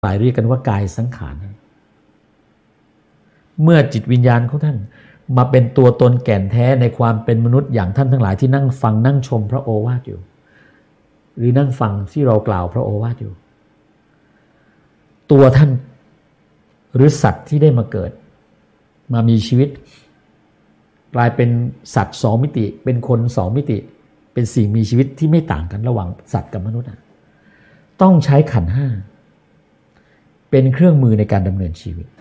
หลายเรียกกันว่ากายสังขารเมื่อจิตวิญญาณของท่านมาเป็นตัวตนแก่นแท้ในความเป็นมนุษย์อย่างท่านทั้งหลายที่นั่งฟังนั่งชมพระโอวาทอยู่หรือนั่งฟังที่เรากล่าวพระโอวาทอยู่ตัวท่านหรือสัตว์ที่ได้มาเกิดมามีชีวิตกลายเป็นสัตว์2มิติเป็นคน2มิติเป็นสิ่งมีชีวิตที่ไม่ต่างกันระหว่างสัตว์กับมนุษย์ต้องใช้ขันธ์5เป็นเครื่องมือในการดำเนินชีวิต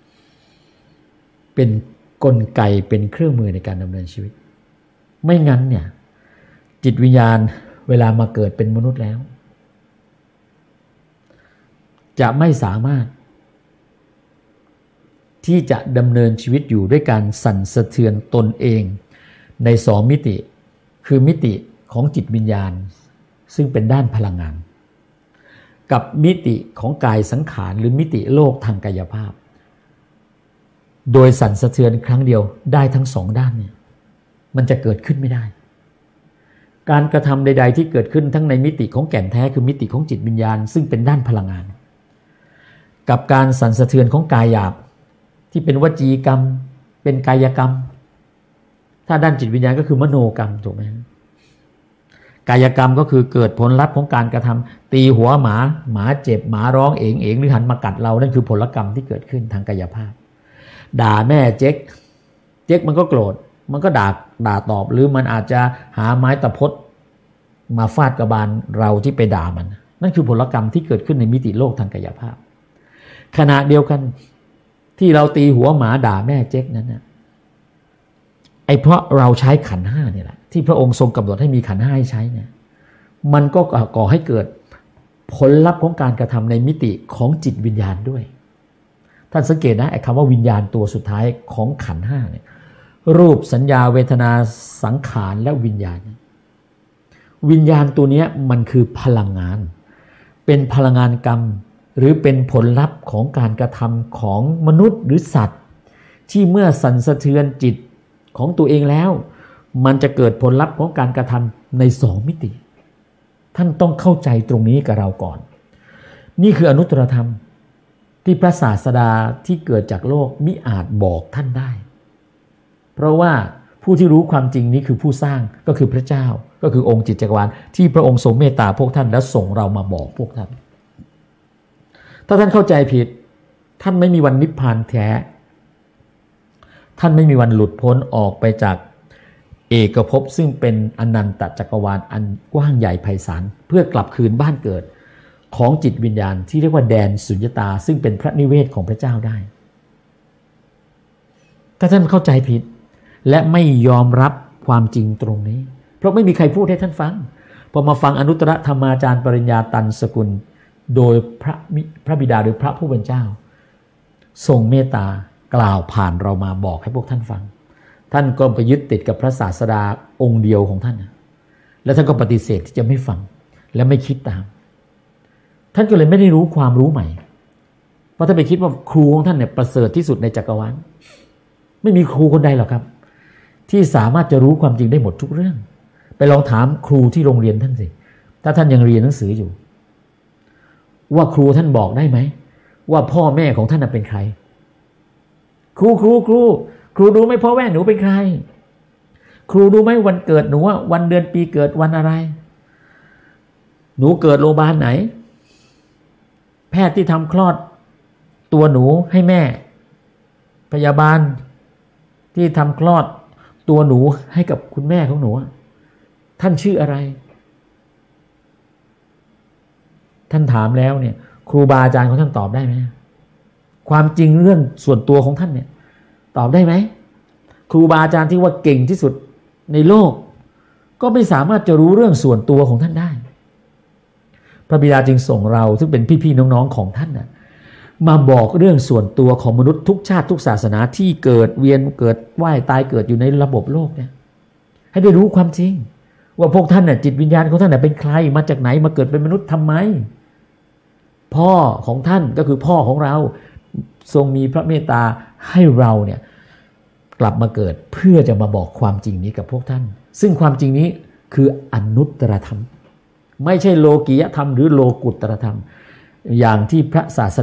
เป็นกลไกเป็นเครื่องมือในการดำเนินชีวิตไม่งั้นเนี่ยจิตวิญญาณเวลามาเกิดเป็นมนุษย์แล้วจะไม่สามารถที่จะดำเนินชีวิตอยู่ด้วยการสั่นสะเทือนตนเองใน2มิติคือมิติของจิตวิญญาณซึ่งเป็นด้านพลังงานกับมิติของกายสังขารหรือมิติโลกทางกายภาพโดยสั่นสะเทือนครั้งเดียวได้ทั้ง2ด้านเนี่ยมันจะเกิดขึ้นไม่ได้การกระทำใดๆที่เกิดขึ้นทั้งในมิติของแก่นแท้คือมิติของจิตวิญญาณซึ่งเป็นด้านพลังงานกับการสั่นสะเทือนของกายหยาบที่เป็นวจีกรรมเป็นกายกรรมถ้าด้านจิตวิญญาณก็คือมโนกรรมถูกไหมกายกรรมก็คือเกิดผลลัพธ์ของการกระทำตีหัวหมาเจ็บหมาร้องเอ๋งหรือหันมากัดเรานั่นคือผลกรรมที่เกิดขึ้นทางกายภาพด่าแม่เจ๊กมันก็โกรธมันก็ด่าตอบหรือมันอาจจะหาไม้ตะพดมาฟาดกระบาลเราที่ไปด่ามันนั่นคือผลกรรมที่เกิดขึ้นในมิติโลกทางกายภาพขณะเดียวกันที่เราตีหัวหมาด่าแม่เจ๊กนั้นนะเพราะเราใช้ขันธ์5เนี่ยแหละที่พระองค์ทรงกำหนดให้มีขันธ์5ให้ใช้เนี่ยมันก็ก่อให้เกิดผลลัพธ์ของการกระทำในมิติของจิตวิญญาณด้วยท่านสังเกตนะคำว่าวิญญาณตัวสุดท้ายของขันธ์5เนี่ยรูปสัญญาเวทนาสังขารและวิญญาณวิญญาณตัวนี้มันคือพลังงานเป็นพลังงานกรรมหรือเป็นผลลัพธ์ของการกระทำของมนุษย์หรือสัตว์ที่เมื่อสั่นสะเทือนจิตของตัวเองแล้วมันจะเกิดผลลัพธ์ของการกระทำใน2มิติท่านต้องเข้าใจตรงนี้กับเราก่อนนี่คืออนุตตรธรรมที่พระศาสดาที่เกิดจากโลกมิอาจบอกท่านได้เพราะว่าผู้ที่รู้ความจริงนี้คือผู้สร้างก็คือพระเจ้าก็คือองค์จิตจักรวาลที่พระองค์ทรงเมตตาพวกท่านและส่งเรามาบอกพวกท่านถ้าท่านเข้าใจผิดท่านไม่มีวันนิพพานแท้ท่านไม่มีวันหลุดพ้นออกไปจากเอกภพซึ่งเป็นอนันตจักรวาลอันกว้างใหญ่ไพศาลเพื่อกลับคืนบ้านเกิดของจิตวิญญาณที่เรียกว่าแดนสุญญตาซึ่งเป็นพระนิเวศของพระเจ้าได้ถ้าท่านเข้าใจผิดและไม่ยอมรับความจริงตรงนี้เพราะไม่มีใครพูดให้ท่านฟังพอมาฟังอนุตตรธรรมาจารย์ปริญญาตันสกุลโดยพระบิดาหรือพระผู้เป็นเจ้าทรงเมตตากล่าวผ่านเรามาบอกให้พวกท่านฟังท่านก็ไปยึดติดกับพระศาสดาองค์เดียวของท่านแล้วท่านก็ปฏิเสธที่จะไม่ฟังและไม่คิดตามท่านก็เลยไม่ได้รู้ความรู้ใหม่เพราะท่านไปคิดว่าครูของท่านเนี่ยประเสริฐที่สุดในจักรวาลไม่มีครูคนใดหรอกครับที่สามารถจะรู้ความจริงได้หมดทุกเรื่องไปลองถามครูที่โรงเรียนท่านสิถ้าท่านยังเรียนหนังสืออยู่ว่าครูท่านบอกได้ไหมว่าพ่อแม่ของท่านเป็นใครครูรู้ไหมพ่อแม่หนูเป็นใครครูรู้ไหมวันเกิดหนูว่าวันเดือนปีเกิดวันอะไรหนูเกิดโรงพยาบาลไหนแพทย์ที่ทำคลอดตัวหนูให้แม่พยาบาลที่ทำคลอดตัวหนูให้กับคุณแม่ของหนูท่านชื่ออะไรท่านถามแล้วเนี่ยครูบาอาจารย์ของท่านตอบได้ไหมความจริงเรื่องส่วนตัวของท่านเนี่ยตอบได้ไหมครูบาอาจารย์ที่ว่าเก่งที่สุดในโลกก็ไม่สามารถจะรู้เรื่องส่วนตัวของท่านได้พระบิดาจึงส่งเราซึ่งเป็นพี่ๆน้องๆของท่านมาบอกเรื่องส่วนตัวของมนุษย์ทุกชาติทุกศาสนาที่เกิดเวียนเกิดว่ายตายเกิดอยู่ในระบบโลกเนี่ยให้ได้รู้ความจริงว่าพวกท่านจิตวิญญาณของท่านเป็นใครมาจากไหนมาเกิดเป็นมนุษย์ทำไมพ่อของท่านก็คือพ่อของเราทรงมีพระเมตตาให้เราเนี่ยกลับมาเกิดเพื่อจะมาบอกความจริงนี้กับพวกท่านซึ่งความจริงนี้คืออนุตตรธรรมไม่ใช่โลกียธรรมหรือโลกุตตรธรรมอย่างที่พระศาส